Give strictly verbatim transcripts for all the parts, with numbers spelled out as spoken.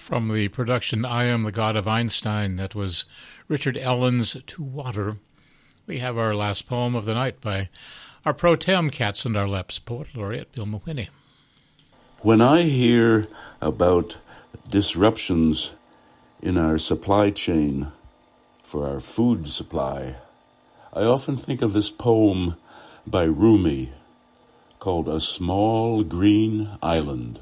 From the production I Am the God of Einstein, that was Richard Ellen's To Water. We have our last poem of the night by our pro tem Cats and Our Laps poet laureate Bill Mawhinney. When I hear about disruptions in our supply chain for our food supply, I often think of this poem by Rumi called A Small Green Island.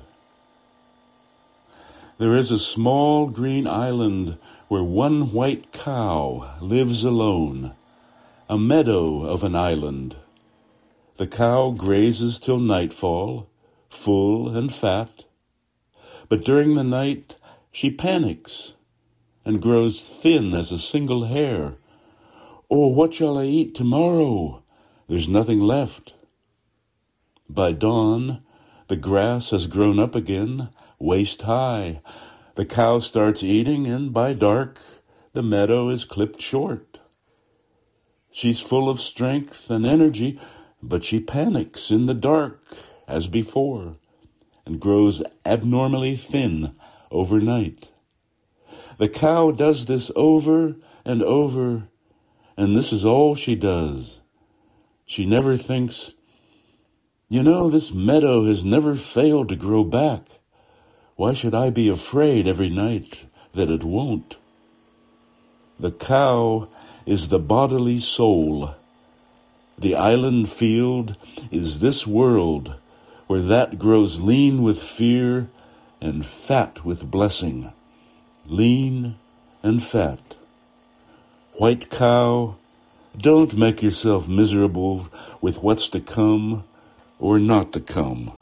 There is a small green island where one white cow lives alone, a meadow of an island. The cow grazes till nightfall, full and fat, but during the night she panics and grows thin as a single hair. Oh, what shall I eat tomorrow? There's nothing left. By dawn, the grass has grown up again, waist high. The cow starts eating, and by dark, the meadow is clipped short. She's full of strength and energy, but she panics in the dark, as before, and grows abnormally thin overnight. The cow does this over and over, and this is all she does. She never thinks, you know, this meadow has never failed to grow back. Why should I be afraid every night that it won't? The cow is the bodily soul. The island field is this world where that grows lean with fear and fat with blessing. Lean and fat. White cow, don't make yourself miserable with what's to come or not to come.